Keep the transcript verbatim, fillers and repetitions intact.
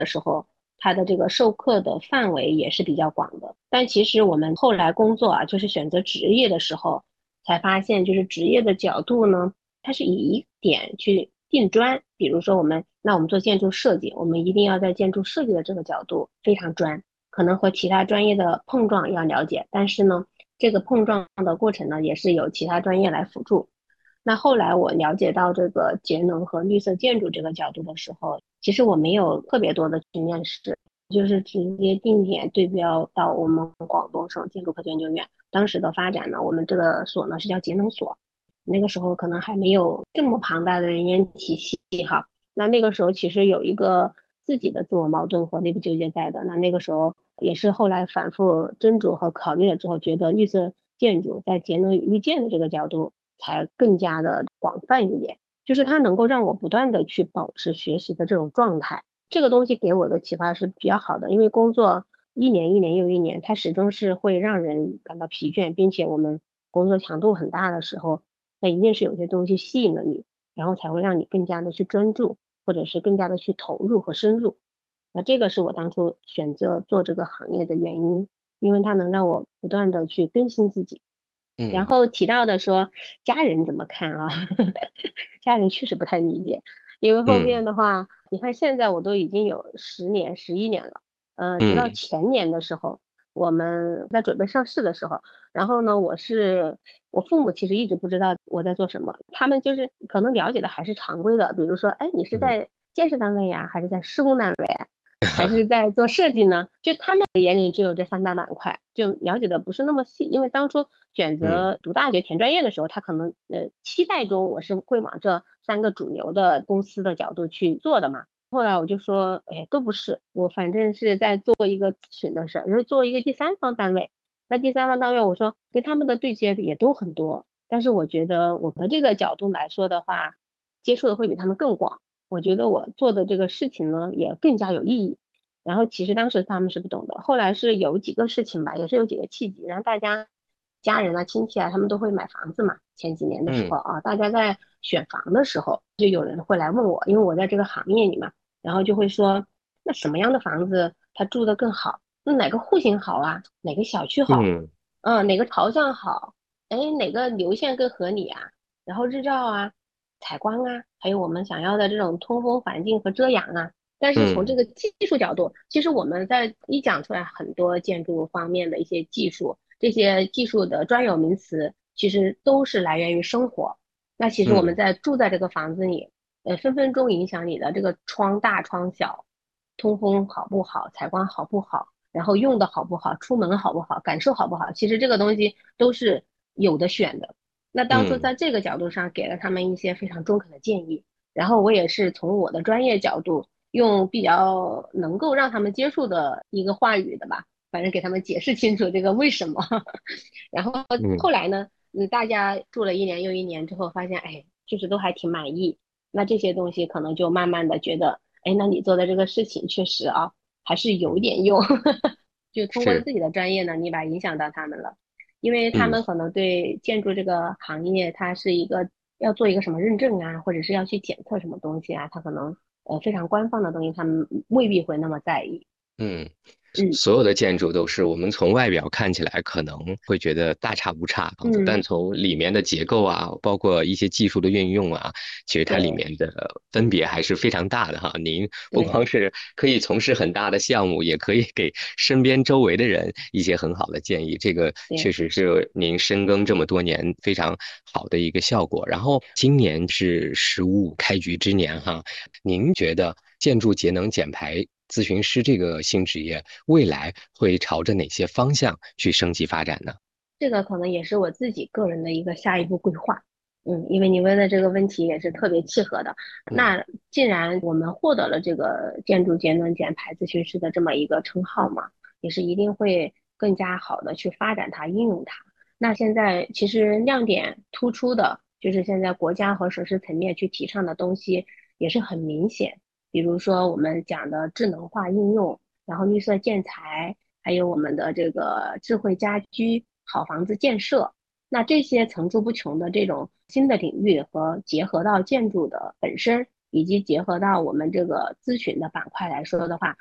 的时候，它的这个授课的范围也是比较广的。但其实我们后来工作啊，就是选择职业的时候，才发现就是职业的角度呢，它是以一点去定专。比如说我们，那我们做建筑设计，我们一定要在建筑设计的这个角度非常专，可能和其他专业的碰撞要了解，但是呢，这个碰撞的过程呢，也是由其他专业来辅助。那后来我了解到这个节能和绿色建筑这个角度的时候，其实我没有特别多的去面试，就是直接定点对标到我们广东省建筑科学研究院。当时的发展呢，我们这个所呢是叫节能所，那个时候可能还没有这么庞大的人员体系哈。那那个时候其实有一个自己的自我矛盾和内部纠结在的。那那个时候也是后来反复斟酌和考虑了之后，觉得绿色建筑在节能与绿建的这个角度才更加的广泛一点，就是它能够让我不断的去保持学习的这种状态。这个东西给我的启发是比较好的，因为工作一年一年又一年，它始终是会让人感到疲倦，并且我们工作强度很大的时候，那一定是有些东西吸引了你，然后才会让你更加的去专注，或者是更加的去投入和深入。那这个是我当初选择做这个行业的原因，因为它能让我不断的去更新自己。然嗯后提到的说家人怎么看啊？家人确实不太理解，因为后嗯面的话，你看现在我都已经有十年、十一年了，呃，直到嗯前年的时候，我们在准备上市的时候，然后呢，我是我父母其实一直不知道我在做什么，他们就是可能了解的还是常规的，比如说，哎，你是嗯， 在建设单位呀，还是在施工单位啊？还是在做设计呢？就他们眼里只有这三大板块，就了解的不是那么细。因为当初选嗯择读大学填专业的时候，他可能呃期待中我是会往这三个主流的公司的角度去做的嘛。后来我就说，哎，都不是，我反正是在做一个咨询的事儿，就是做一个第三方单位。那第三方单位，我说跟他们的对接也都很多，但是我觉得我们这个角度来说的话，接触的会比他们更广。我觉得我做的这个事情呢，也更加有意义。然后其实当时他们是不懂的，后来是有几个事情吧，也是有几个契机，然后大家家人啊、亲戚啊，他们都会买房子嘛。前几年的时嗯候啊，大家在选房的时候，就有人会来问我，因为我在这个行业里嘛，然后就会说，那什么样的房子它住得更好？那哪个户型好啊？哪个小区好？ 嗯嗯，哪个朝向好？哎，哪个流线更合理啊？然后日照啊、采光啊，还有我们想要的这种通风环境和遮阳啊。但是从这嗯个技术角度，其实我们在一讲出来很多建筑方面的一些技术，这些技术的专有名词，其实都是来源于生活。那其实我们嗯在住在这个房子里，呃，分分钟影响你的这个窗大窗小，通风好不好，采光好不好，然后用的好不好，出门好不好，感受好不好，其实这个东西都是有的选的。那当初嗯在这个角度上给了他们一些非常中肯的建议，然后我也是从我的专业角度，用比较能够让他们接受的一个话语的吧，反正给他们解释清楚这个为什么。然后嗯， 后来呢，嗯，大家住了一年又一年之后，发现，哎，就是都还挺满意。那这些东西可能就慢慢的觉得，哎，那你做的这个事情确实啊，还是有嗯点用。就通过是， 自己的专业呢，你把影响到他们了。因为他嗯。 们可能对建筑这个行业，它是一个要做一个什么认证啊，或者是要去检测什么东西啊，他可能呃非常官方的东西，他们未必会那么在意。 嗯， 嗯所有的建筑都是我们从外表看起来可能会觉得大差不差房子，但嗯， 从里面的结构啊，包括一些技术的运用啊，其实它里对面的分别还是非常大的哈。您不光对是可以从事很大的项目，也可以给身边周围的人一些很好的建议，这个确对。 实是您深耕这么多年非常好的一个效果。然后今年是“十五五”开局之年哈，您觉得建筑节能减排咨询师这个新职业未来会朝着哪些方向去升级发展呢？ 这个可能也是我自己个人的一个下一步规划。嗯，因为你问的这个问题也是特别契合的。 嗯那既然我们获得了这个建筑节能减排咨询师的这么一个称号嘛，也是一定会更加好的去发展它、应用它。那现在其实亮点突出的就是现在国家和省市层面去提倡的东西也是很明显，比如说我们讲的智能化应用，然后绿色建材。还有我们的这个智慧家居、好房子建设，那这些层出不穷的这种新的领域和结合到建筑的本身， 以及结合到我们这个咨询的板块来说的话，